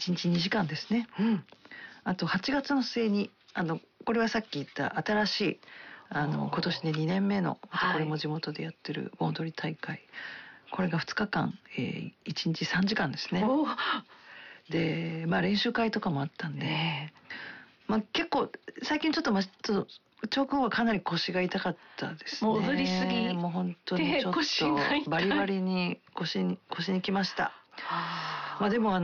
1日2時間ですね。あと8月の末にこれはさっき言った新しい今年で2年目のまたこれも地元でやってる盆踊り大会、これが2日間、1日3時間ですね。で練習会とかもあったんで、結構最近ちょっと長君はかなり腰が痛かったですね。 もう踊りすぎもう本当にちょっとバリバリに腰にきました。でも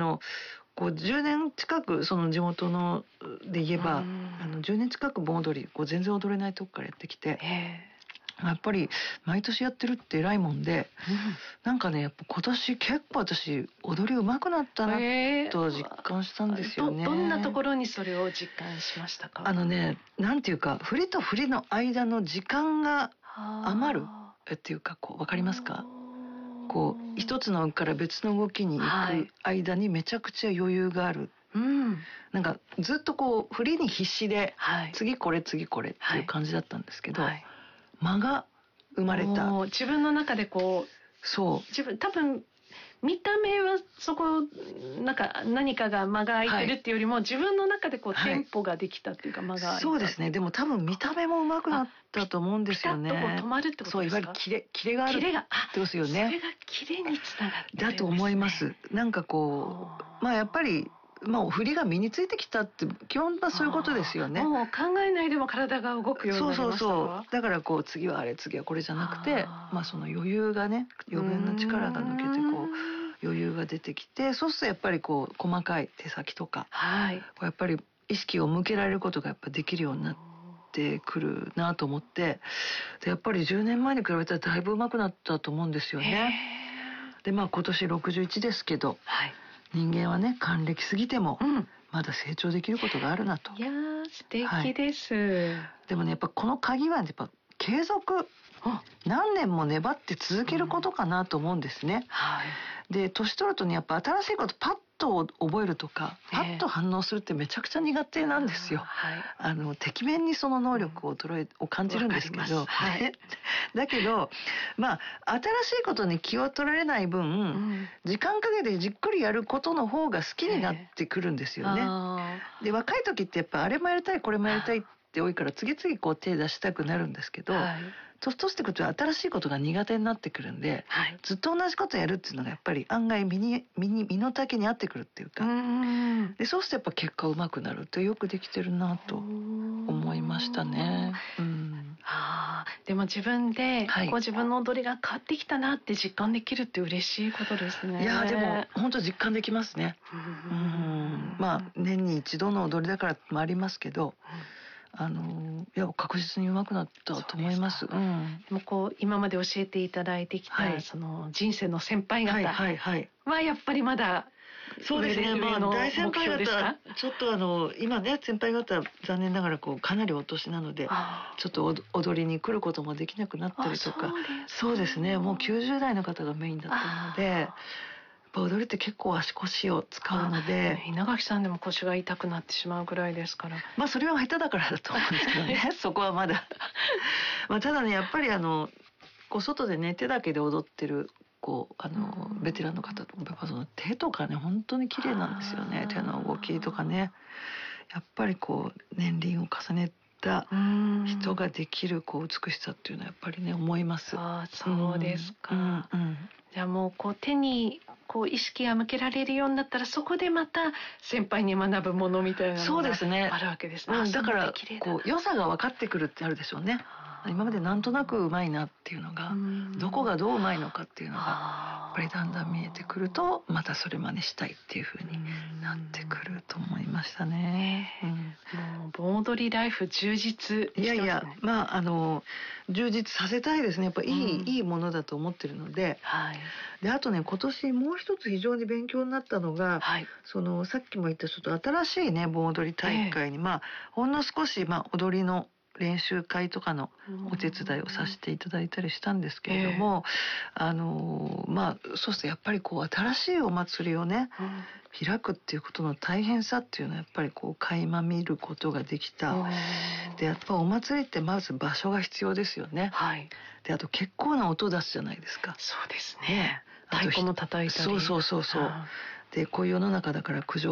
10年近くその地元ので言えば10年近く盆踊り全然踊れないとこからやってきて、やっぱり毎年やってるって偉いもんで、なんかねやっぱ今年結構私踊り上手くなったなと実感したんですよね。 どんなところにそれを実感しましたか？ なんていうか振りと振りの間の時間が余るっていうか分かりますか？一つの動きから別の動きに行く間にめちゃくちゃ余裕がある。なんかずっと振りに必死で、次これ次これっていう感じだったんですけど、間が生まれた。 自分の中で自分多分見た目はそこ何かが間が空いてるっていうよりも、自分の中でテンポができたっていうか間が空いた。 そうですね。でも多分見た目も上手くなったと思うんですよね。 ピタッと止まるってことですか？そう、 いわゆるキレがあるってことですよね。 それがキレにつながってるんですね。 だと思います。なんかやっぱり振りが身についてきたって基本はそういうことですよね。 もう考えないでも体が動くようになりましたか？ だから次はあれ次はこれじゃなくて、その余裕がね、余分な力が抜けて余裕が出てきて、そうするとやっぱり細かい手先とか、やっぱり意識を向けられることがやっぱできるようになってくるなと思って、でやっぱり10年前に比べたらだいぶ上手くなったと思うんですよね。で今年61ですけど、人間はね還暦過ぎてもまだ成長できることがあるなと。 いやー素敵です、 でもねやっぱこの鍵はやっぱ継続、何年も粘って続けることかなと思うんですね。で年取るとねやっぱ新しいことパッと覚えるとか、パッと反応するってめちゃくちゃ苦手なんですよ。てきめんにその能力を感じるんですけど、だけど新しいことに気を取られない分、時間かけてじっくりやることの方が好きになってくるんですよね。で若い時ってやっぱあれもやりたいこれもやりたいって多いから次々手出したくなるんですけど、年取ってくると新しいことが苦手になってくるんで、ずっと同じことやるっていうのがやっぱり案外身の丈に合ってくるっていうか、でそうするとやっぱ結果うまくなるとよくできてるなと思いましたね。 でも自分で自分の踊りが変わってきたなって実感できるって嬉しいことですね。 いやでも本当実感できますね。年に一度の踊りだからもありますけど、いや確実に上手くなったと思います。でも今まで教えていただいてきた、その人生の先輩方はやっぱりまだそうですね。大先輩方ちょっと今ね先輩方残念ながらかなりお年なのでちょっと踊りに来ることもできなくなったりとか、そうですね。もう90代の方がメインだったので。踊りって結構足腰を使うので、 稲垣さんでも腰が痛くなってしまうぐらいですから、 それは下手だからだと思うんですけどねそこはまだただねやっぱり外でね手だけで踊ってるベテランの方とかやっぱその手とかね本当に綺麗なんですよね。手の動きとかねやっぱり年輪を重ねた人ができる美しさっていうのはやっぱりね思います。 そうですか。じゃあもう手に意識が向けられるようになったら、そこでまた先輩に学ぶものみたいなのがあるわけですね。 だから良さが分かってくるってあるでしょうね。今までなんとなくうまいなっていうのがどこがどううまいのかっていうのがやっぱりだんだん見えてくると、またそれ真似したいっていう風になってくると思いましたね。 もう盆踊りライフ充実してますね。 いや充実させたいですね。やっぱいいものだと思ってるので、であとね今年もう一つ非常に勉強になったのが、さっきも言ったちょっと新しいね盆踊り大会にほんの少し踊りの練習会とかのお手伝いをさせていただいたりしたんですけれども、そうするとやっぱり新しいお祭りをね、開くっていうことの大変さっていうのはやっぱり垣間見ることができた。でやっぱお祭りってまず場所が必要ですよね。であと結構な音出すじゃないですか。 そうですね。太鼓も叩いたり。 そう。でこういう世の中だから苦情